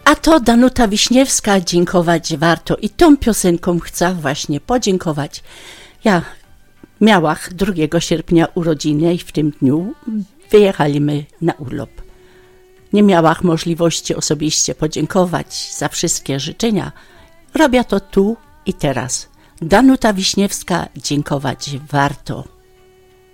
A to Danuta Wiśniewska, dziękować warto. I tą piosenką chcę właśnie podziękować. Ja miałam 2 sierpnia urodziny i w tym dniu wyjechaliśmy na urlop. Nie miałam możliwości osobiście podziękować za wszystkie życzenia. Robię to tu i teraz. Danuta Wiśniewska, dziękować warto.